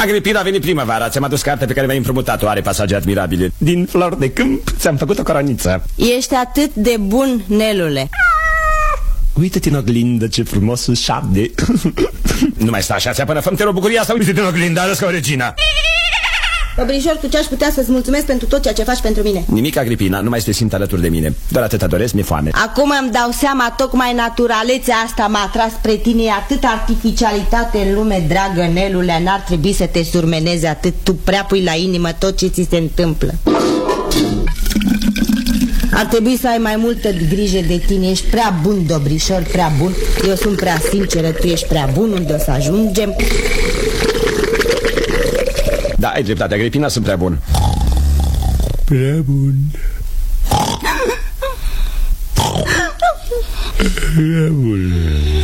Agripina, a venit primăvara. Ți-am adus cartea pe care mi-ai împrumutat-o. Are pasaje admirabile. Din flori de câmp ți-am făcut o coroniță. Ești atât de bun, Nelule. Uită-te în oglindă, ce frumos șabde. Nu mai sta așa, ți-a fă-mi te rog bucuria asta. Uită-te în oglindă, arăți ca o regina. Obrișor, cu ce aș putea să-ți mulțumesc pentru tot ceea ce faci pentru mine? Nimic, Agripina, nu mai să te simt alături de mine. Doar atâta doresc, mi-e foame. Acum îmi dau seama, tocmai naturalețea asta m-a atras spre tine. E atât artificialitate în lume, dragă Nelule. N-ar trebui să te surmenezi atât. Tu prea pui la inimă tot ce ți se întâmplă. Ar trebui să ai mai multă grijă de tine. Ești prea bun, Dobrișor, prea bun. Eu sunt prea sinceră, tu ești prea bun. Unde o să ajungem? Da, ai dreptate, Agripina, sunt prea bun. Prea bun. Prea bun.